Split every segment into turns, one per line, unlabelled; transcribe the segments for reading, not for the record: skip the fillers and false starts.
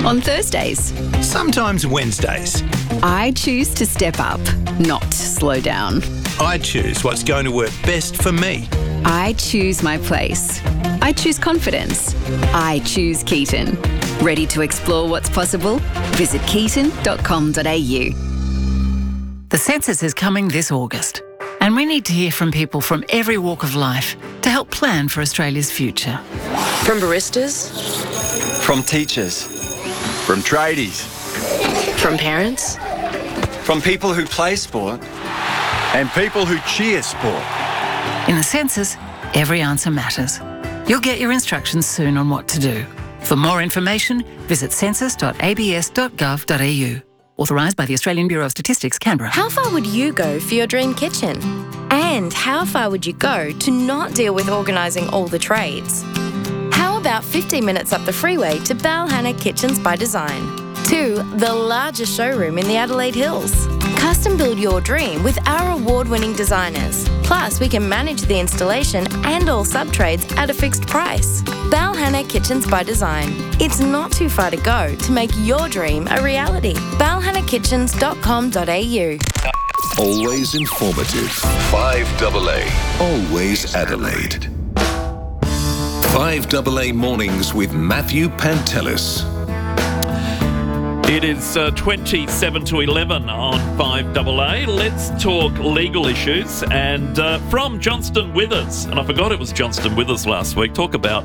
On Thursdays,
Sometimes Wednesdays.
I choose to step up, not slow down.
I choose what's going to work best for me.
I choose my place. I choose confidence. I choose Keaton. Ready to explore what's possible? Visit keaton.com.au.
The census is coming this August, and we need to hear from people from every walk of life to help plan for Australia's future.
From baristas,
From teachers. From tradies.
from parents,
From people who play sport. And people who cheer sport.
In the census, every answer matters. You'll get your instructions soon on what to do. For more information, visit census.abs.gov.au. Authorised by the Australian Bureau of Statistics, Canberra.
How far would you go for your dream kitchen? And how far would you go to not deal with organising all the trades? How about 15 minutes up the freeway to Balhanna Kitchens by Design? To the largest showroom in the Adelaide Hills. Custom build your dream with our award-winning designers. Plus, we can manage the installation and all sub-trades at a fixed price. Balhanna Kitchens by Design. It's not too far to go to make your dream a reality. balhannakitchens.com.au.
Always informative. 5AA. Always Adelaide. 5AA Mornings with Matthew Pantelis.
It is 27 to 11 on 5AA. Let's talk legal issues. And from Johnston Withers, and I forgot it was Johnston Withers last week, talk about,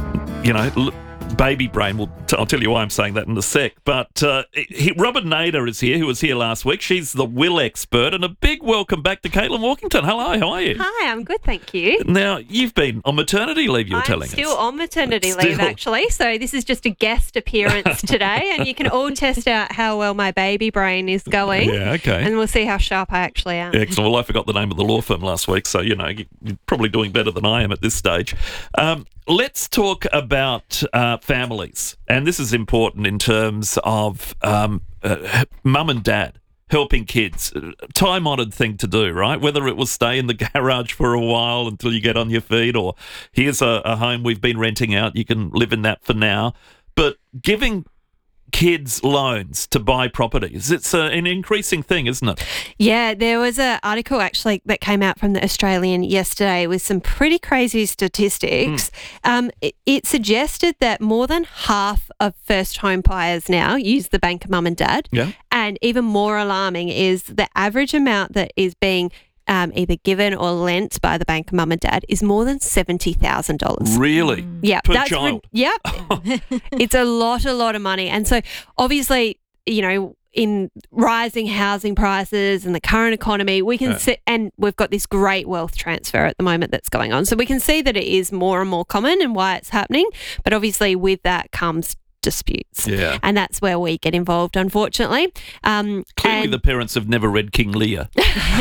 baby brain. I'll tell you why I'm saying that in a sec. But Robyn Nader is here, who was here last week. She's the will expert. And a big welcome back to Caitlin Walkington. Hello, how are you?
Hi, I'm good, thank you.
Now, you've been on maternity leave, you were telling us.
I'm still on maternity leave, actually. So this is just a guest appearance today, and you can all test out how well my baby brain is going.
Yeah, okay.
And we'll see how sharp I actually am.
Excellent. Well, I forgot the name of the law firm last week, so, you're probably doing better than I am at this stage. Let's talk about families, and this is important in terms of mum and dad helping kids. Time-honoured thing to do, right? Whether it was stay in the garage for a while until you get on your feet, or here's a home we've been renting out, you can live in that for now. But giving kids loans to buy properties, it's an increasing thing, isn't it?
Yeah, there was an article actually that came out from the Australian yesterday with some pretty crazy statistics. It suggested that more than half of first home buyers now use the bank of mum and dad.
Yeah.
And even more alarming is the average amount that is being either given or lent by the bank of mum and dad is more than $70,000.
Really?
Yeah.
Per child?
Yep. It's a lot of money. And so obviously, in rising housing prices and the current economy, we can see, and we've got this great wealth transfer at the moment that's going on. So we can see that it is more and more common and why it's happening. But obviously with that comes disputes.
Yeah.
And that's where we get involved, unfortunately.
Clearly the parents have never read King Lear.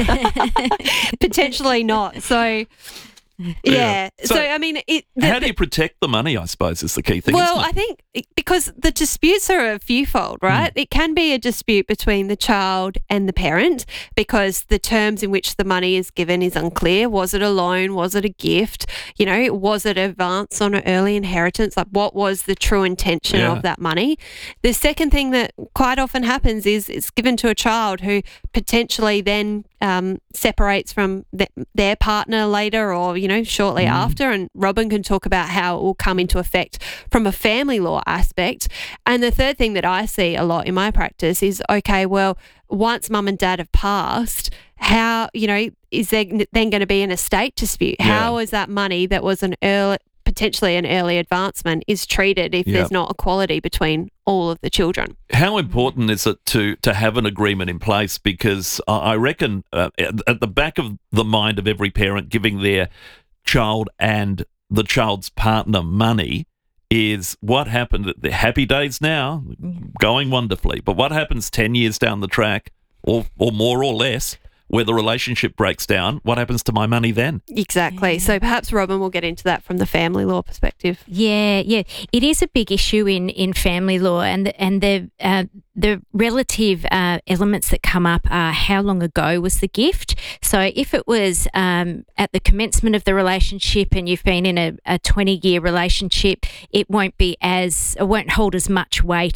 Potentially not. So... Yeah.
So,
I mean,
how do you protect the money, I suppose, is the key thing,
well,
isn't it?
I think because the disputes are a fewfold, right? It can be a dispute between the child and the parent because the terms in which the money is given is unclear. Was it a loan? Was it a gift? Was it advance on an early inheritance? Like, what was the true intention of that money? The second thing that quite often happens is it's given to a child who potentially then separates from their partner later or, shortly after. And Robyn can talk about how it will come into effect from a family law aspect. And the third thing that I see a lot in my practice is, okay, well, once mum and dad have passed, how, is there then going to be an estate dispute?
Yeah.
How is that money that was potentially an early advancement is treated if there's not equality between all of the children?
How important is it to have an agreement in place? Because I reckon at the back of the mind of every parent giving their child and the child's partner money is what happened at the happy days now, going wonderfully. But what happens 10 years down the track or more or less where the relationship breaks down, what happens to my money then?
Exactly. Yeah. So perhaps Robyn will get into that from the family law perspective.
Yeah. It is a big issue in family law, and the relative elements that come up are how long ago was the gift. So if it was at the commencement of the relationship and you've been in a 20-year relationship, it won't hold as much weight